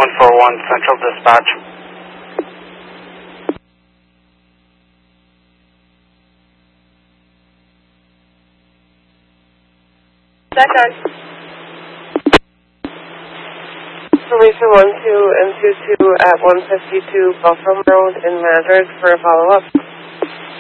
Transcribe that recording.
141 Central Dispatch. Second. Information 12 and 22 at 152 Buffalo Road in Madrid for a follow-up.